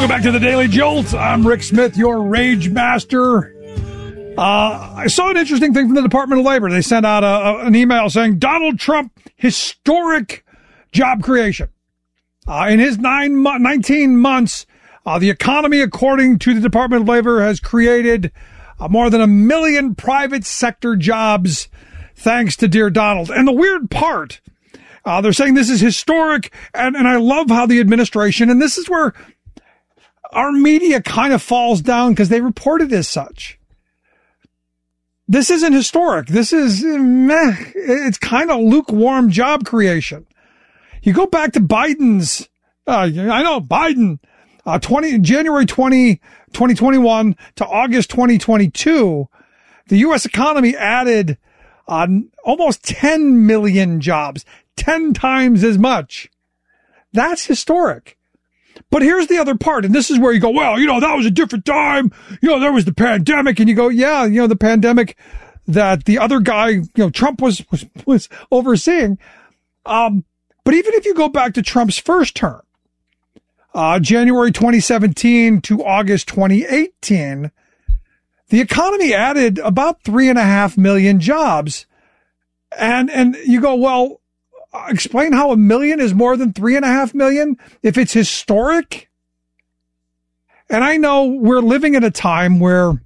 Welcome back to the Daily Jolt. I'm Rick Smith, your Rage Master. I saw an interesting thing from the Department of Labor. They sent out an email saying Donald Trump, historic job creation. In his 19 months, the economy, according to the Department of Labor, has created more than 1 million private sector jobs thanks to dear Donald. And the weird part, they're saying this is historic, and I love how the administration, and this is where our media kind of falls down because they report it as such. This isn't historic. This is meh. It's kind of lukewarm job creation. You go back to Biden's, Biden, January 2021 to August 2022, the U.S. economy added almost 10 million jobs, 10 times as much. That's historic. But here's the other part, and this is where you go, well, that was a different time. There was the pandemic, and you go, yeah, the pandemic that the other guy, Trump was overseeing. But even if you go back to Trump's first term, January 2017 to August 2018, the economy added about 3.5 million jobs. And you go, well, explain how 1 million is more than 3.5 million if it's historic. And I know we're living in a time where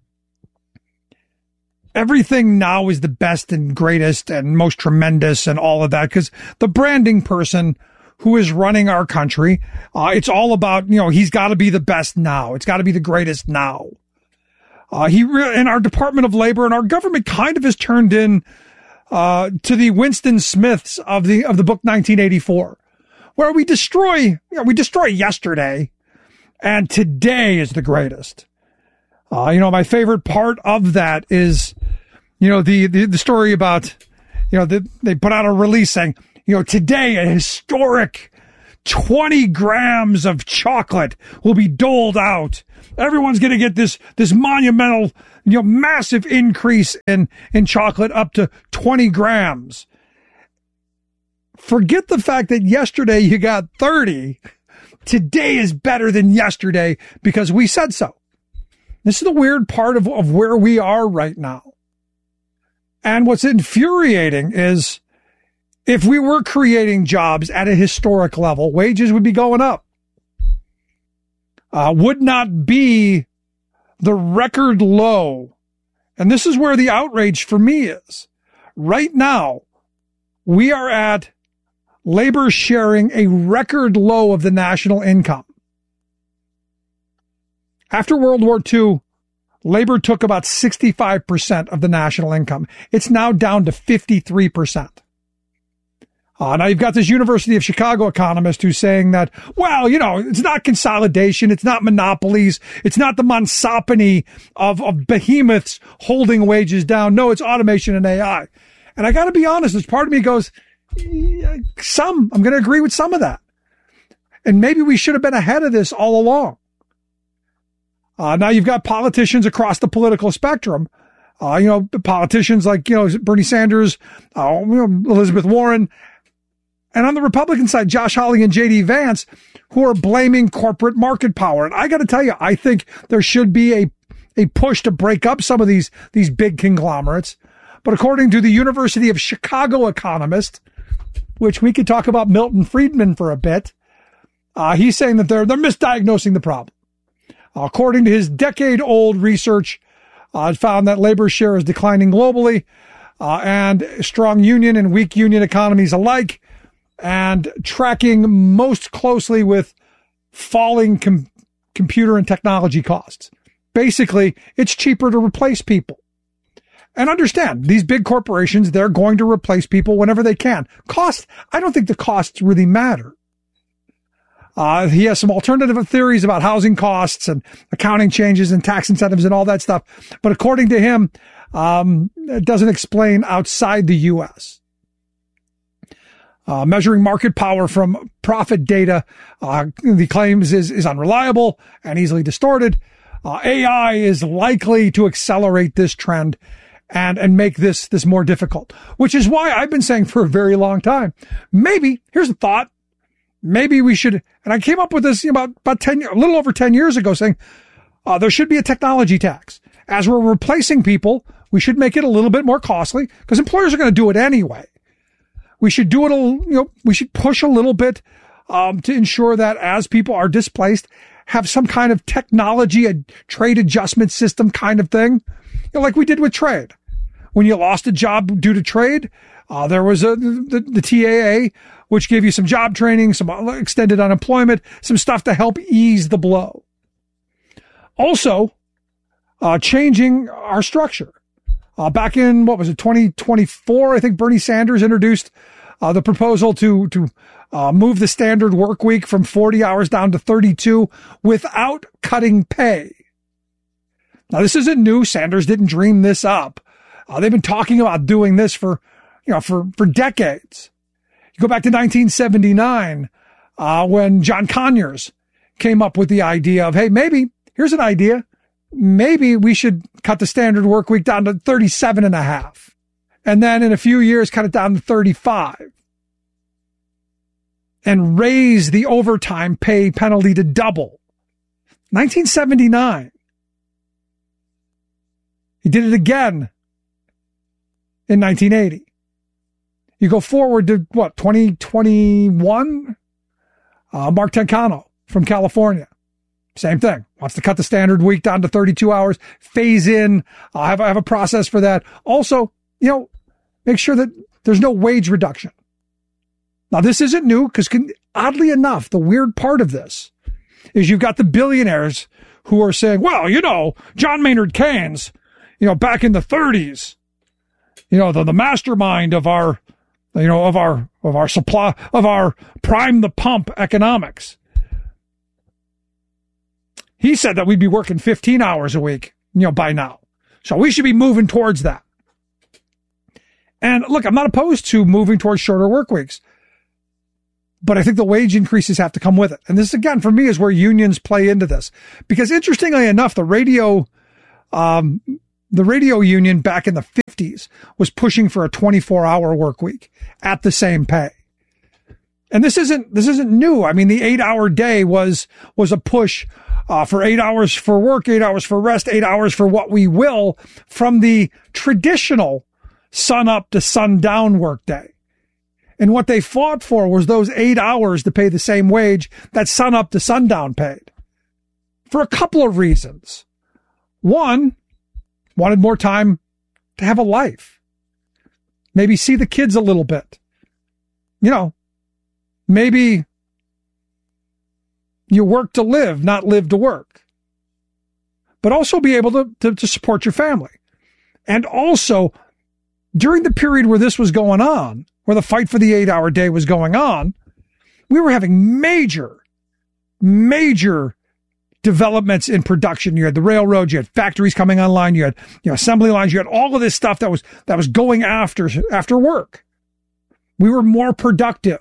everything now is the best and greatest and most tremendous and all of that, because the branding person who is running our country, it's all about, he's got to be the best now. It's got to be the greatest now. And our Department of Labor and our government kind of has turned in to the Winston Smiths of the book 1984, where we destroy yesterday, and today is the greatest. My favorite part of that is, the story about, they put out a release saying, today a historic 20 grams of chocolate will be doled out. Everyone's going to get this monumental, massive increase in chocolate up to 20 grams. Forget the fact that yesterday you got 30. Today is better than yesterday because we said so. This is the weird part of where we are right now. And what's infuriating is if we were creating jobs at a historic level, wages would be going up. Would not be the record low. And this is where the outrage for me is. Right now, we are at labor sharing a record low of the national income. After World War II, labor took about 65% of the national income. It's now down to 53%. Now you've got this University of Chicago economist who's saying that, well, it's not consolidation. It's not monopolies. It's not the monopsony of behemoths holding wages down. No, it's automation and AI. And I got to be honest, this part of me goes, I'm going to agree with some of that. And maybe we should have been ahead of this all along. Now you've got politicians across the political spectrum. Politicians like, Bernie Sanders, Elizabeth Warren, and on the Republican side, Josh Hawley and J.D. Vance, who are blaming corporate market power. And I got to tell you, I think there should be a push to break up some of these big conglomerates. But according to the University of Chicago economist, which we could talk about Milton Friedman for a bit, he's saying that they're misdiagnosing the problem. According to his decade-old research, found that labor share is declining globally, and strong union and weak union economies alike, and tracking most closely with falling computer and technology costs. Basically, it's cheaper to replace people. And understand, these big corporations, they're going to replace people whenever they can. Cost, I don't think the costs really matter. He has some alternative theories about housing costs and accounting changes and tax incentives and all that stuff. But according to him, it doesn't explain outside the U.S. Measuring market power from profit data, the claims is unreliable and easily distorted. AI is likely to accelerate this trend and make this more difficult, which is why I've been saying for a very long time, maybe, here's a thought, maybe we should, and I came up with this about a little over 10 years ago, saying there should be a technology tax. As we're replacing people, we should make it a little bit more costly because employers are going to do it anyway. We should do it, we should push a little bit to ensure that as people are displaced, have some kind of technology, a trade adjustment system kind of thing, like we did with trade. When you lost a job due to trade, there was the TAA, which gave you some job training, some extended unemployment, some stuff to help ease the blow. Also, changing our structure. Back in, 2024, I think Bernie Sanders introduced the proposal to move the standard work week from 40 hours down to 32 without cutting pay. Now, this isn't new. Sanders didn't dream this up. They've been talking about doing this for decades. You go back to 1979, when John Conyers came up with the idea of, hey, here's an idea. Maybe we should cut the standard work week down to 37 and a half. And then in a few years, cut it down to 35. And raise the overtime pay penalty to double. 1979. He did it again in 1980. You go forward to 2021? Mark Tancano from California. Same thing. Wants to cut the standard week down to 32 hours, phase in. I have a process for that. Also, make sure that there's no wage reduction. Now, this isn't new because oddly enough, the weird part of this is you've got the billionaires who are saying, well, John Maynard Keynes, back in the 30s, the mastermind of our supply, of our prime the pump economics. He said that we'd be working 15 hours a week, by now. So we should be moving towards that. And look, I'm not opposed to moving towards shorter work weeks, but I think the wage increases have to come with it. And this, again, for me, is where unions play into this. Because interestingly enough, the radio union back in the 50s was pushing for a 24-hour work week at the same pay. And this isn't new. I mean, the 8-hour day was a push for 8 hours for work, 8 hours for rest, 8 hours for what we will from the traditional sun up to sundown work day. And what they fought for was those 8 hours to pay the same wage that sun up to sundown paid. For a couple of reasons. One, wanted more time to have a life. Maybe see the kids a little bit. Maybe you work to live, not live to work. But also be able to support your family. And also, during the period where this was going on, where the fight for the 8-hour day was going on, we were having major developments in production. You had the railroads, you had factories coming online, you had assembly lines, you had all of this stuff that was going after work. We were more productive.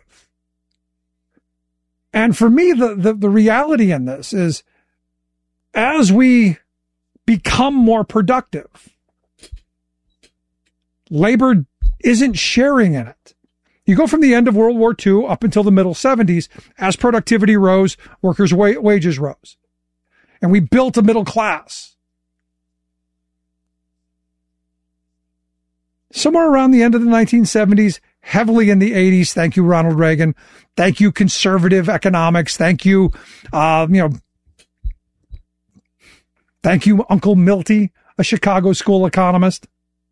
And for me, the reality in this is, as we become more productive, labor isn't sharing in it. You go from the end of World War II up until the middle 70s, as productivity rose, workers' wages rose. And we built a middle class. Somewhere around the end of the 1970s, heavily in the 80s, thank you, Ronald Reagan. Thank you, conservative economics. Thank you, thank you, Uncle Milty, a Chicago school economist.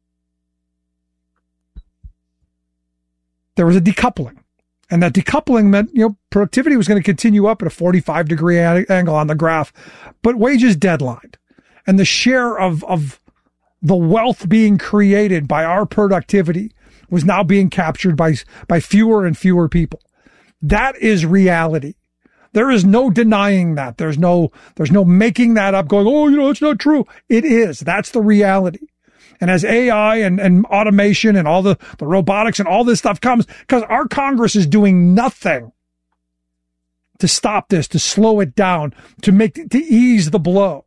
There was a decoupling. And that decoupling meant, productivity was going to continue up at a 45-degree angle on the graph, but wages deadlined. And the share of the wealth being created by our productivity was now being captured by fewer and fewer people. That is reality. There is no denying that. There's no making that up, going, it's not true. It is. That's the reality. And as AI and automation and all the robotics and all this stuff comes, because our Congress is doing nothing to stop this, to slow it down, to ease the blow.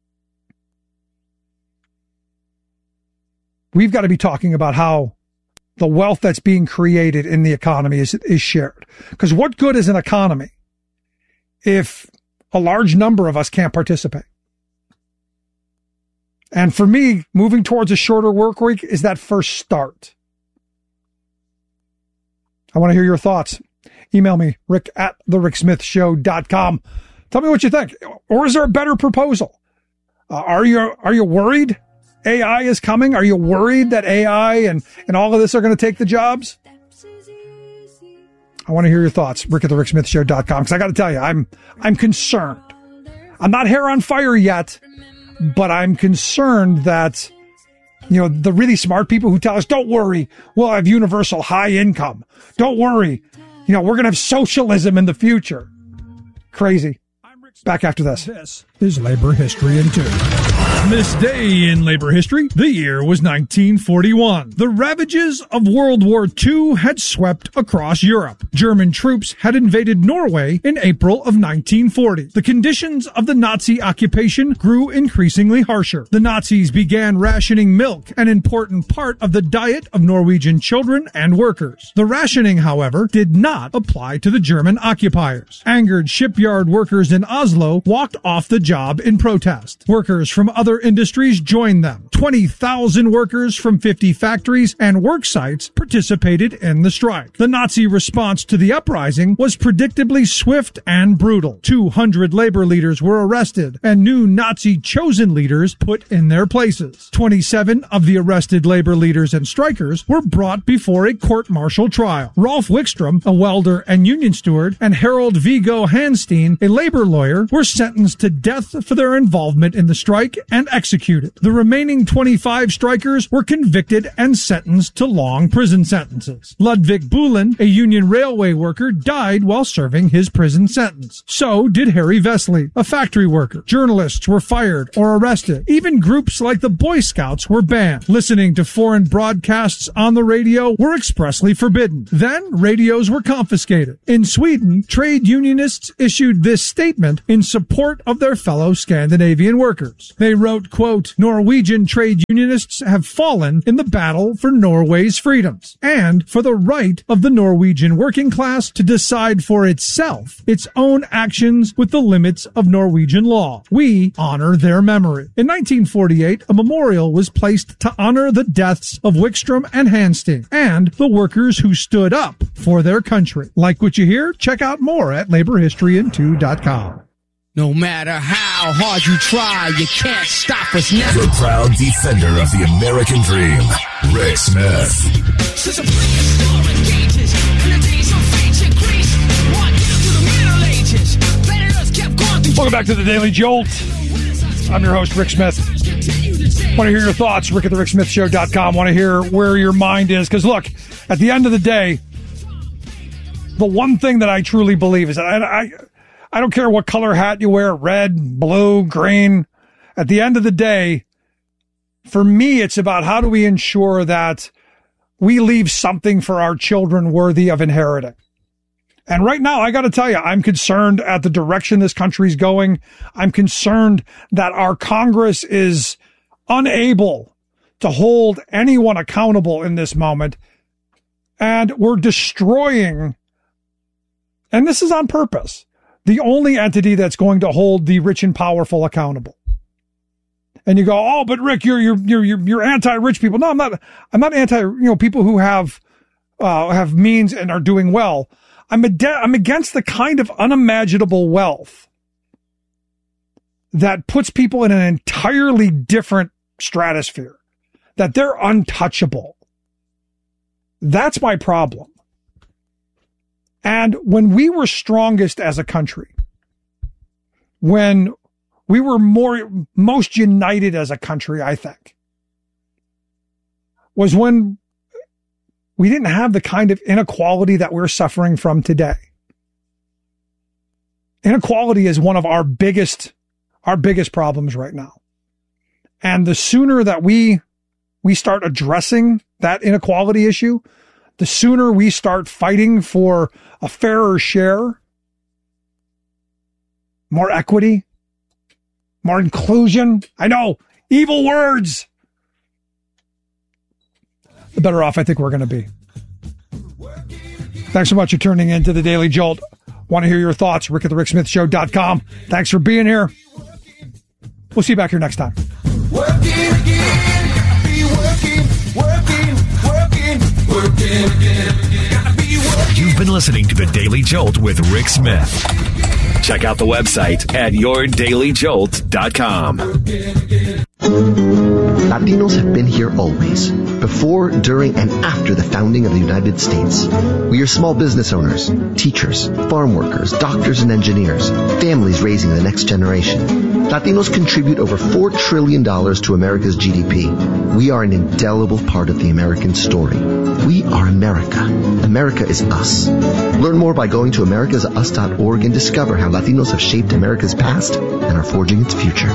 We've got to be talking about how the wealth that's being created in the economy is shared. Because what good is an economy if a large number of us can't participate? And for me, moving towards a shorter work week is that first start. I want to hear your thoughts. Email me, rick@thericksmithshow.com. Tell me what you think. Or is there a better proposal? Are you worried AI is coming? Are you worried that AI and all of this are going to take the jobs? I want to hear your thoughts. rick@thericksmithshow.com. Because I got to tell you, I'm concerned. I'm not hair on fire yet, but I'm concerned that, the really smart people who tell us, don't worry, we'll have universal high income. Don't worry. We're going to have socialism in the future. Crazy. Back after this. This is Labor History in 2. This day in labor history, the year was 1941. The ravages of World War II had swept across Europe. German troops had invaded Norway in April of 1940. The conditions of the Nazi occupation grew increasingly harsher. The Nazis began rationing milk, an important part of the diet of Norwegian children and workers. The rationing, however, did not apply to the German occupiers. Angered shipyard workers in Oslo walked off the job in protest. Workers from other industries joined them. 20,000 workers from 50 factories and work sites participated in the strike. The Nazi response to the uprising was predictably swift and brutal. 200 labor leaders were arrested and new Nazi chosen leaders put in their places. 27 of the arrested labor leaders and strikers were brought before a court-martial trial. Rolf Wickstrom, a welder and union steward, and Harold Viggo Hanstein, a labor lawyer, were sentenced to death for their involvement in the strike and executed. The remaining 25 strikers were convicted and sentenced to long prison sentences. Ludwig Bulin, a union railway worker, died while serving his prison sentence. So did Harry Vesely, a factory worker. Journalists were fired or arrested. Even groups like the Boy Scouts were banned. Listening to foreign broadcasts on the radio were expressly forbidden. Then radios were confiscated. In Sweden, trade unionists issued this statement in support of their fellow Scandinavian workers. They wrote, quote, "Norwegian trade unionists have fallen in the battle for Norway's freedoms and for the right of the Norwegian working class to decide for itself its own actions with the limits of Norwegian law. We honor their memory." In 1948, a memorial was placed to honor the deaths of Wickstrom and Hanstein and the workers who stood up for their country. Like what you hear? Check out more at laborhistoryin2.com. No matter how hard you try, you can't stop us now. The proud defender of the American dream, Rick Smith. Since a prehistoric ages, in the days of ancient Greece, walked into the Middle Ages, planet Earth kept going through. Welcome back to the Daily Jolt. I'm your host, Rick Smith. Want to hear your thoughts, rick@thericksmithshow.com. Want to hear where your mind is. Because look, at the end of the day, the one thing that I truly believe is that I don't care what color hat you wear, red, blue, green. At the end of the day, for me, it's about how do we ensure that we leave something for our children worthy of inheriting. And right now, I got to tell you, I'm concerned at the direction this country's going. I'm concerned that our Congress is unable to hold anyone accountable in this moment. And we're destroying, and this is on purpose, the only entity that's going to hold the rich and powerful accountable. And you go, oh, but Rick, you're anti-rich people. No, I'm not anti, people who have means and are doing well. I'm against the kind of unimaginable wealth that puts people in an entirely different stratosphere, that they're untouchable. That's my problem. And when we were strongest as a country, when we were most united as a country, I think, was when we didn't have the kind of inequality that we're suffering from today. Inequality is one of our biggest problems right now. And the sooner that we start addressing that inequality issue, the sooner we start fighting for a fairer share, more equity, more inclusion. I know, evil words. the better off I think we're going to be. Thanks so much for tuning in to the Daily Jolt. Want to hear your thoughts? Rick at the RickSmithShow.com. Thanks for being here. We'll see you back here next time. Working again, be working again. Gotta be working. You've been listening to the Daily Jolt with Rick Smith. Check out the website at yourdailyjolt.com. Latinos have been here always, before, during, and after the founding of the United States. We are small business owners, teachers, farm workers, doctors and engineers, families raising the next generation. Latinos contribute over $4 trillion to America's GDP. We are an indelible part of the American story. We are America. America is us. Learn more by going to americasus.org and discover how Latinos have shaped America's past and are forging its future.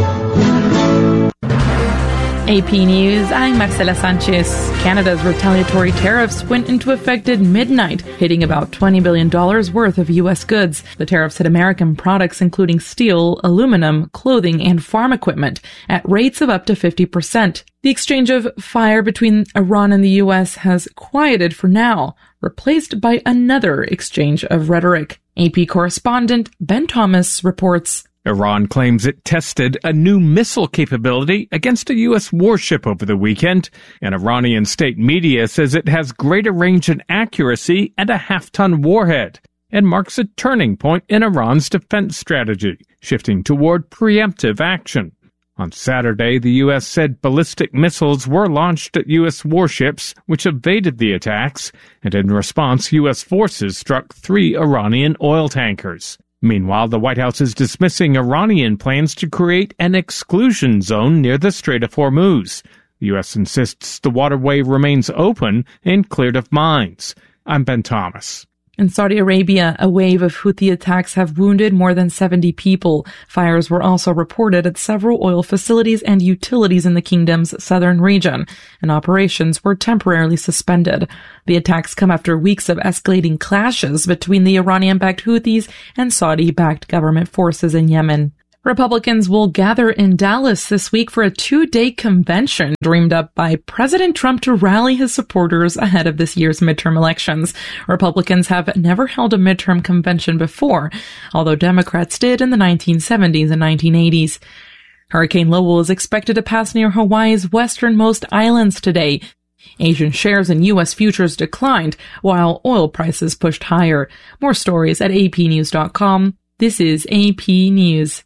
AP News, I'm Marcela Sanchez. Canada's retaliatory tariffs went into effect at midnight, hitting about $20 billion worth of U.S. goods. The tariffs hit American products including steel, aluminum, clothing, and farm equipment at rates of up to 50%. The exchange of fire between Iran and the U.S. has quieted for now, replaced by another exchange of rhetoric. AP correspondent Ben Thomas reports. Iran claims it tested a new missile capability against a U.S. warship over the weekend, and Iranian state media says it has greater range and accuracy and a half-ton warhead, and marks a turning point in Iran's defense strategy, shifting toward preemptive action. On Saturday, the U.S. said ballistic missiles were launched at U.S. warships, which evaded the attacks, and in response, U.S. forces struck 3 Iranian oil tankers. Meanwhile, the White House is dismissing Iranian plans to create an exclusion zone near the Strait of Hormuz. The U.S. insists the waterway remains open and cleared of mines. I'm Ben Thomas. In Saudi Arabia, a wave of Houthi attacks have wounded more than 70 people. Fires were also reported at several oil facilities and utilities in the kingdom's southern region, and operations were temporarily suspended. The attacks come after weeks of escalating clashes between the Iranian-backed Houthis and Saudi-backed government forces in Yemen. Republicans will gather in Dallas this week for a 2-day convention dreamed up by President Trump to rally his supporters ahead of this year's midterm elections. Republicans have never held a midterm convention before, although Democrats did in the 1970s and 1980s. Hurricane Lowell is expected to pass near Hawaii's westernmost islands today. Asian shares in U.S. futures declined, while oil prices pushed higher. More stories at apnews.com. This is AP News.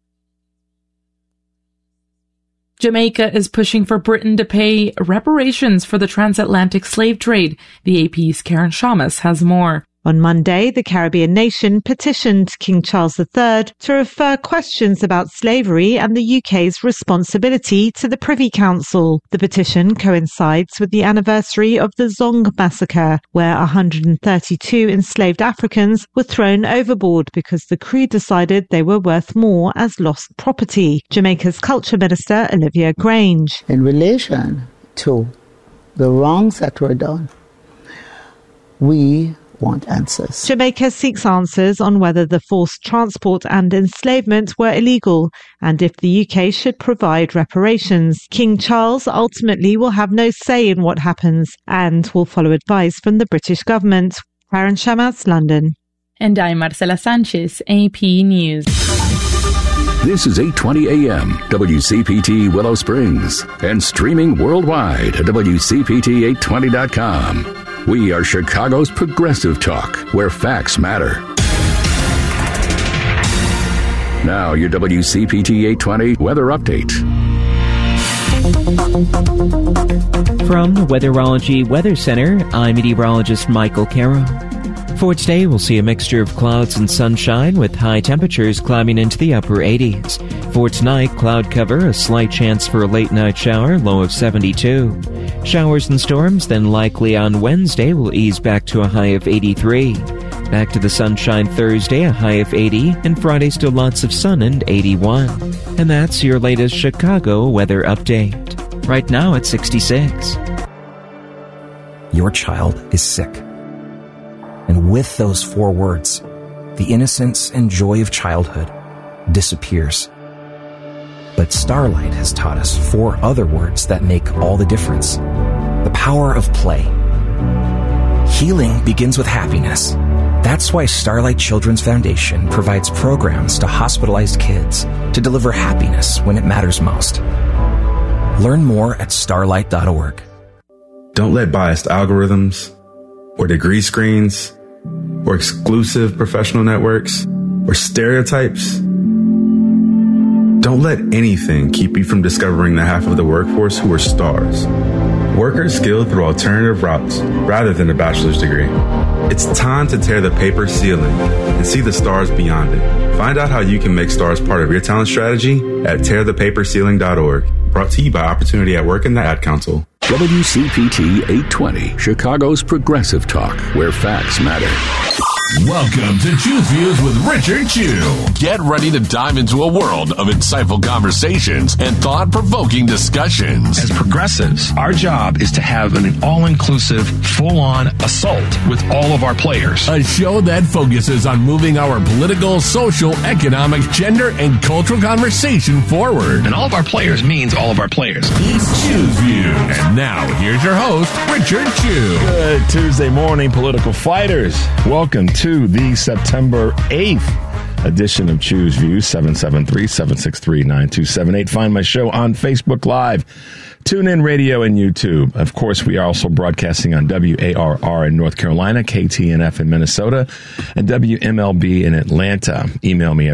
Jamaica is pushing for Britain to pay reparations for the transatlantic slave trade. The AP's Karen Shamas has more. On Monday, the Caribbean nation petitioned King Charles III to refer questions about slavery and the UK's responsibility to the Privy Council. The petition coincides with the anniversary of the Zong massacre, where 132 enslaved Africans were thrown overboard because the crew decided they were worth more as lost property. Jamaica's Culture Minister, Olivia Grange. In relation to the wrongs that were done, we want answers. Jamaica seeks answers on whether the forced transport and enslavement were illegal and if the UK should provide reparations. King Charles ultimately will have no say in what happens and will follow advice from the British government. Karen Shamas, London. And I'm Marcela Sanchez, AP News. This is 8:20 a.m. WCPT Willow Springs and streaming worldwide at WCPT820.com. We are Chicago's progressive talk, where facts matter. Now, your WCPT 820 weather update. From the Weatherology Weather Center, I'm meteorologist Michael Caro. For today, we'll see a mixture of clouds and sunshine with high temperatures climbing into the upper 80s. For tonight, cloud cover, a slight chance for a late night shower, low of 72. Showers and storms then likely on Wednesday will ease back to a high of 83. Back to the sunshine Thursday, a high of 80, and Friday still lots of sun and 81. And that's your latest Chicago weather update. Right now it's 66. Your child is sick. And with those 4 words, the innocence and joy of childhood disappears. But Starlight has taught us 4 other words that make all the difference. the power of play. Healing begins with happiness. That's why Starlight Children's Foundation provides programs to hospitalized kids to deliver happiness when it matters most. Learn more at starlight.org. Don't let biased algorithms or degree screens or exclusive professional networks or stereotypes. Don't let anything keep you from discovering the half of the workforce who are stars. Workers skilled through alternative routes rather than a bachelor's degree. It's time to tear the paper ceiling and see the stars beyond it. Find out how you can make stars part of your talent strategy at tearthepaperceiling.org. Brought to you by Opportunity at Work and the Ad Council. WCPT 820, Chicago's progressive talk, where facts matter. Welcome to Choose Views with Richard Chew. Get ready to dive into a world of insightful conversations and thought-provoking discussions. As progressives, our job is to have an all-inclusive, full-on assault with all of our players. A show that focuses on moving our political, social, economic, gender, and cultural conversation forward. And all of our players means all of our players. It's Choose Views. And now, here's your host, Richard Chew. Good Tuesday morning, political fighters. Welcome to the September 8th edition of Choose Views, 773-763-9278. Find my show on Facebook Live, TuneIn Radio, and YouTube. Of course, we are also broadcasting on WARR in North Carolina, KTNF in Minnesota, and WMLB in Atlanta. Email me at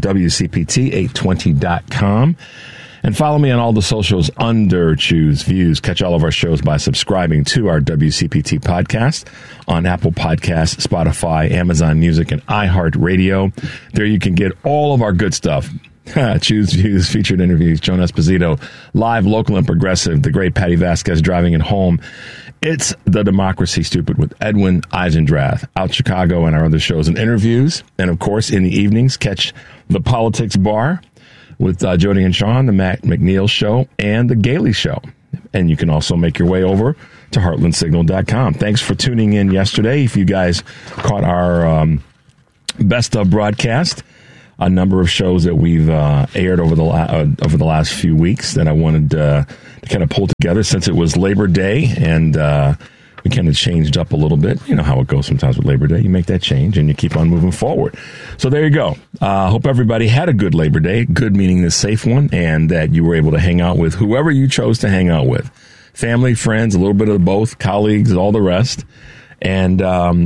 richard@WCPT820.com. And follow me on all the socials under Choose Views. Catch all of our shows by subscribing to our WCPT podcast on Apple Podcasts, Spotify, Amazon Music, and iHeartRadio. There you can get all of our good stuff. Choose Views, featured interviews, Joan Esposito, live, local, and progressive, the great Patty Vasquez driving it home. It's The Democracy Stupid with Edwin Eisendrath, Out Chicago, and our other shows and interviews. And, of course, in the evenings, catch The Politics Bar with Jody and Sean, the Matt McNeil Show, and the Gailey Show. And you can also make your way over to heartlandsignal.com. Thanks for tuning in yesterday. If you guys caught our best of broadcast, a number of shows that we've aired over the last few weeks that I wanted to kind of pull together since it was Labor Day, and we kind of changed up a little bit. You know how it goes sometimes with Labor Day. You make that change and you keep on moving forward. So there you go. Hope everybody had a good Labor Day, good meaning the safe one, and that you were able to hang out with whoever you chose to hang out with. Family, friends, a little bit of both, colleagues, all the rest. And,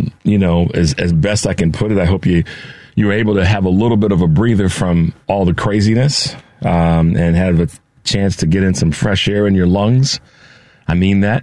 as best I can put it, I hope you were able to have a little bit of a breather from all the craziness and have a chance to get in some fresh air in your lungs. I mean that.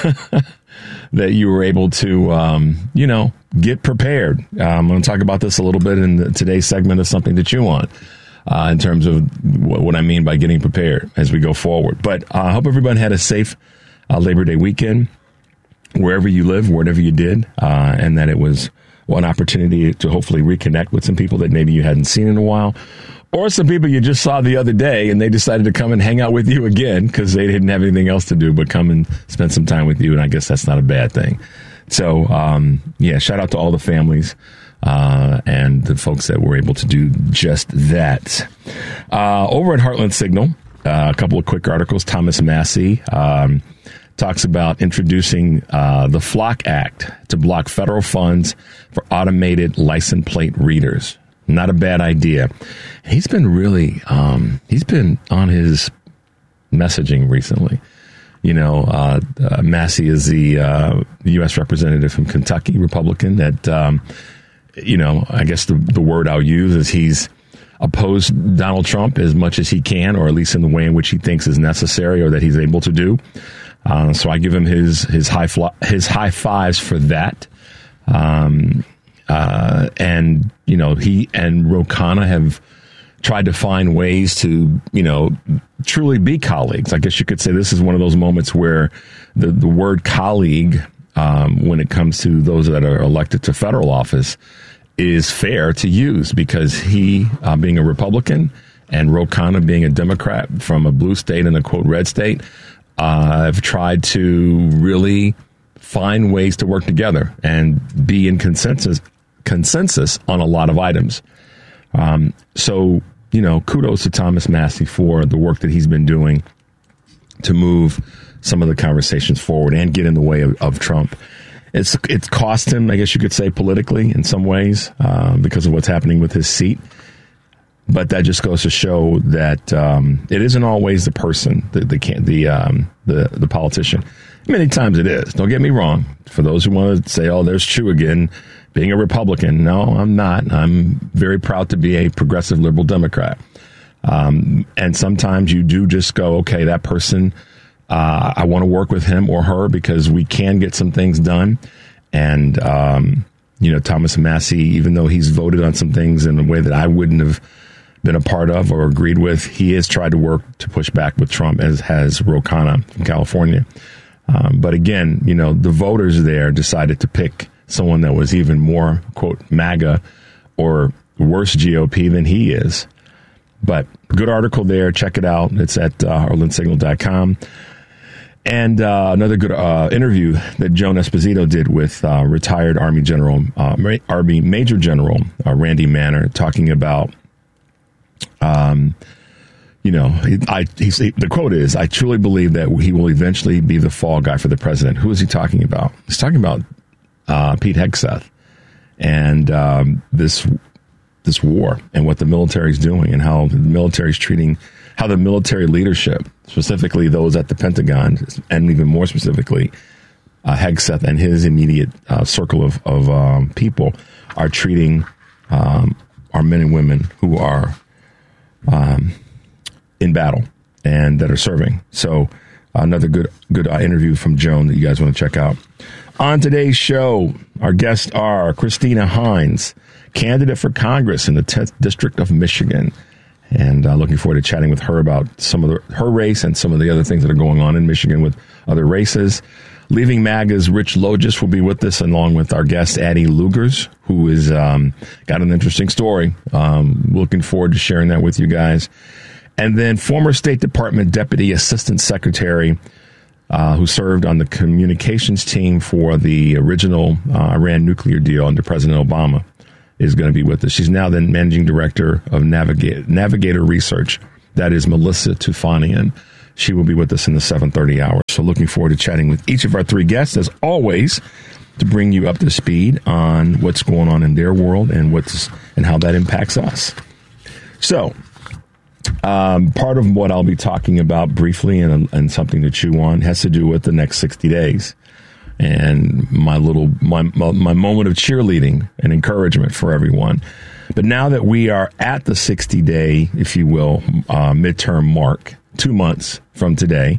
That you were able to, get prepared. I'm going to talk about this a little bit in today's segment of Something to Chew On in terms of what I mean by getting prepared as we go forward. But I hope everyone had a safe Labor Day weekend, wherever you live, whatever you did, and that it was one opportunity to hopefully reconnect with some people that maybe you hadn't seen in a while, or some people you just saw the other day and they decided to come and hang out with you again because they didn't have anything else to do but come and spend some time with you. And I guess that's not a bad thing. So, shout out to all the families and the folks that were able to do just that. Over at Heartland Signal, a couple of quick articles. Thomas Massie talks about introducing the Flock Act to block federal funds for automated license plate readers. Not a bad idea. He's been really, he's been on his messaging recently. Massie is the U.S. representative from Kentucky, Republican, that, I guess the word I'll use is he's opposed Donald Trump as much as he can, or at least in the way in which he thinks is necessary or that he's able to do. So I give him his high fives for that. And he and Ro Khanna have tried to find ways to, truly be colleagues. I guess you could say this is one of those moments where the word colleague, when it comes to those that are elected to federal office, is fair to use, because he, being a Republican, and Ro Khanna being a Democrat from a blue state and a quote red state, have tried to really find ways to work together and be in consensus on a lot of items. So, kudos to Thomas Massie for the work that he's been doing to move some of the conversations forward and get in the way of Trump. It's cost him, I guess you could say, politically in some ways because of what's happening with his seat. But that just goes to show that it isn't always the person, the politician. Many times it is. Don't get me wrong. For those who want to say, "Oh, there's Chu again, being a Republican," no, I'm not. I'm very proud to be a progressive liberal Democrat. And sometimes you do just go, okay, that person, I want to work with him or her because we can get some things done. And, Thomas Massie, even though he's voted on some things in a way that I wouldn't have been a part of or agreed with, he has tried to work to push back with Trump, as has Ro Khanna from California. But again, the voters there decided to pick someone that was even more, quote, MAGA or worse GOP than he is. But good article there. Check it out. It's at heartlandsignal.com. And another good interview that Joan Esposito did with retired Army Major General Randy Manner, talking about, the quote is, "I truly believe that he will eventually be the fall guy for the president." Who is he talking about? He's talking about Pete Hegseth and this war and what the military is doing and how the military is treating, how the military leadership, specifically those at the Pentagon, and even more specifically, Hegseth and his immediate circle of people are treating our men and women who are in battle and that are serving. So another good interview from Joan that you guys want to check out. On today's show, our guests are Christina Hines, candidate for Congress in the 10th District of Michigan. And looking forward to chatting with her about some of her race and some of the other things that are going on in Michigan with other races. Leaving MAGA's Rich Logis will be with us, along with our guest, Addie Lugers, who is got an interesting story. Looking forward to sharing that with you guys. And then former State Department Deputy Assistant Secretary who served on the communications team for the original Iran nuclear deal under President Obama, is going to be with us. She's now the Managing Director of Navigator Research. That is Melissa Tufanian. She will be with us in the 7:30 hour. So looking forward to chatting with each of our three guests, as always, to bring you up to speed on what's going on in their world and how that impacts us. So part of what I'll be talking about briefly and something to chew on has to do with the next 60 days. And my moment of cheerleading and encouragement for everyone. But now that we are at the 60-day, if you will, midterm mark, 2 months from today,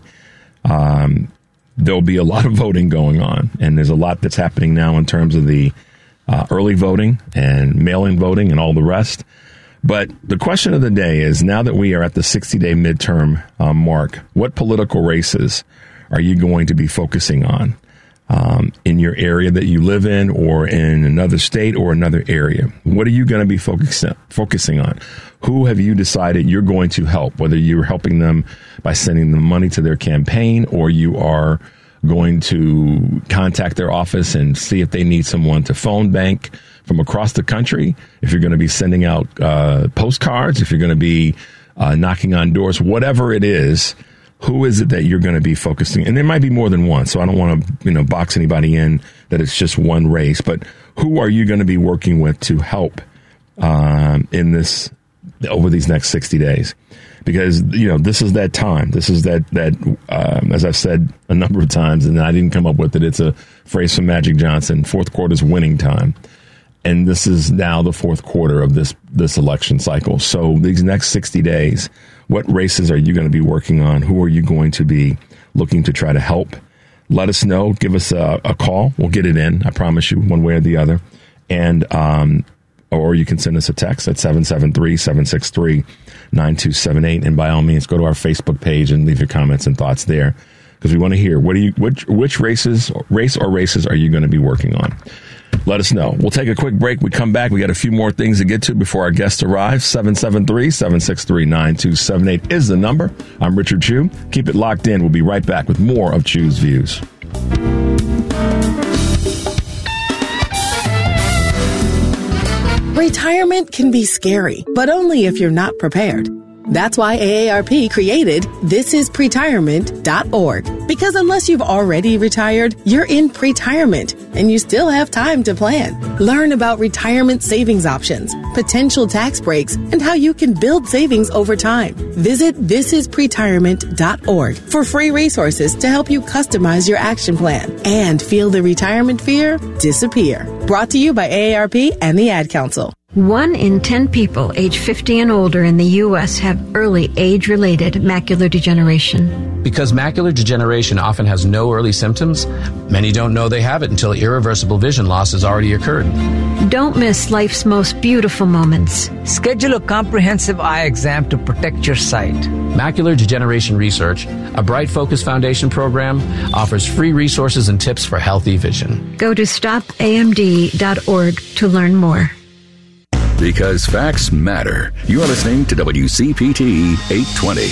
there'll be a lot of voting going on. And there's a lot that's happening now in terms of the early voting and mail-in voting and all the rest. But the question of the day is, now that we are at the 60-day midterm mark, what political races are you going to be focusing on? In your area that you live in, or in another state or another area? What are you going to be focusing on? Who have you decided you're going to help, whether you're helping them by sending them money to their campaign, or you are going to contact their office and see if they need someone to phone bank from across the country, if you're going to be sending out postcards, if you're going to be knocking on doors, whatever it is. Who is it that you're going to be focusing? And there might be more than one, so I don't want to, box anybody in that it's just one race. But who are you going to be working with to help in this over these next 60 days? Because this is that time. This is that as I've said a number of times, and I didn't come up with it. It's a phrase from Magic Johnson. Fourth quarter is winning time. And this is now the fourth quarter of this election cycle. So these next 60 days, what races are you going to be working on? Who are you going to be looking to try to help? Let us know. Give us a call. We'll get it in. I promise you, one way or the other. And or you can send us a text at 773-763-9278. And by all means, go to our Facebook page and leave your comments and thoughts there, because we want to hear which race or races are you going to be working on? Let us know. We'll take a quick break. We come back. We got a few more things to get to before our guest arrives. 773-763-9278 is the number. I'm Richard Chu. Keep it locked in. We'll be right back with more of Chu's Views. Retirement can be scary, but only if you're not prepared. That's why AARP created thisispretirement.org. Because unless you've already retired, you're in pretirement and you still have time to plan. Learn about retirement savings options, potential tax breaks, and how you can build savings over time. Visit thisispretirement.org for free resources to help you customize your action plan and feel the retirement fear disappear. Brought to you by AARP and the Ad Council. 1 in 10 people age 50 and older in the U.S. have early age-related macular degeneration. Because macular degeneration often has no early symptoms, many don't know they have it until irreversible vision loss has already occurred. Don't miss life's most beautiful moments. Schedule a comprehensive eye exam to protect your sight. Macular Degeneration Research, a Bright Focus Foundation program, offers free resources and tips for healthy vision. Go to stopamd.org to learn more. Because facts matter. You are listening to WCPT 820.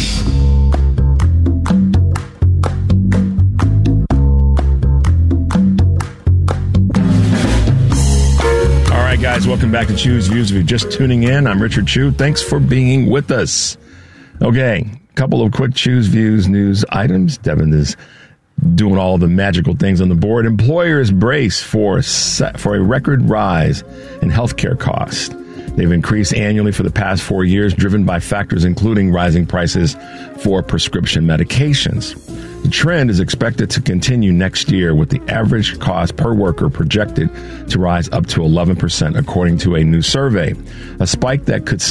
All right, guys, welcome back to Chew's Views. If you're just tuning in, I'm Richard Chew. Thanks for being with us. Okay, a couple of quick Chew's Views news items. Devin is doing all the magical things on the board. Employers brace for a record rise in healthcare costs. They've increased annually for the past 4 years, driven by factors including rising prices for prescription medications. The trend is expected to continue next year, with the average cost per worker projected to rise up to 11%, according to a new survey. A spike that could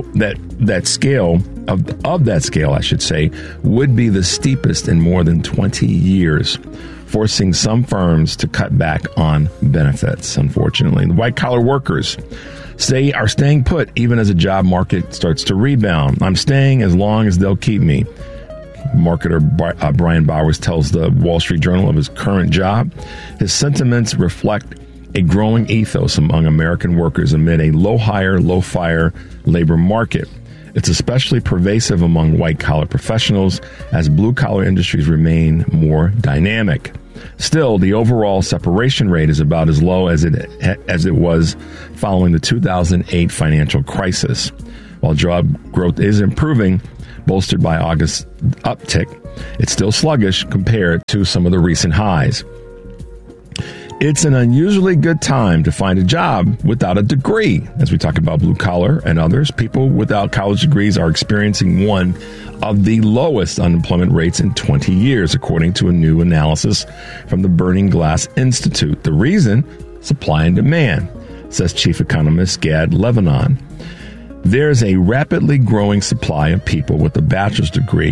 would be the steepest in more than 20 years, forcing some firms to cut back on benefits. Unfortunately, the white-collar workers are staying put even as the job market starts to rebound. I'm staying as long as they'll keep me. Marketer Brian Bowers tells the Wall Street Journal of his current job. His sentiments reflect a growing ethos among American workers amid a low-hire, low-fire labor market. It's especially pervasive among white-collar professionals as blue-collar industries remain more dynamic. Still, the overall separation rate is about as low as it was following the 2008 financial crisis. While job growth is improving, bolstered by August's uptick, it's still sluggish compared to some of the recent highs. It's an unusually good time to find a job without a degree. As we talk about blue collar and others, people without college degrees are experiencing one of the lowest unemployment rates in 20 years, according to a new analysis from the Burning Glass Institute. The reason? Supply and demand, says Chief Economist Gad Levanon. There's a rapidly growing supply of people with a bachelor's degree